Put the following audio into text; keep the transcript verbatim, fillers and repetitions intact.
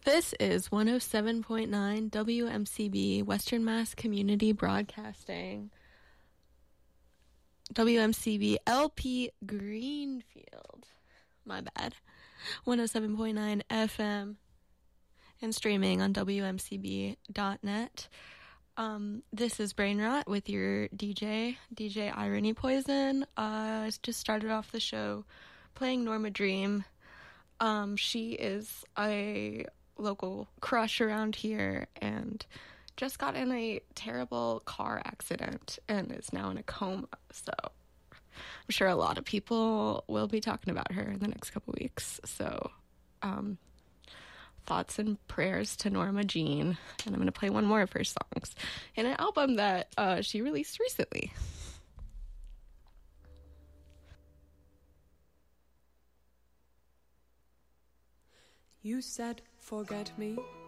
This is one oh seven point nine W M C B, Western Mass Community Broadcasting. W M C B L P Greenfield. My bad. one oh seven point nine F M and streaming on W M C B dot net. Um, this is Brain Rot with your D J, D J Irony Poison. Uh, just started off the show playing Norma Dream. Um, she is a local crush around here and just got in a terrible car accident and is now in a coma. So I'm sure a lot of people will be talking about her in the next couple weeks. So, um, thoughts and prayers to Norma Jean. And I'm going to play one more of her songs in an album that uh, she released recently. You said forget me,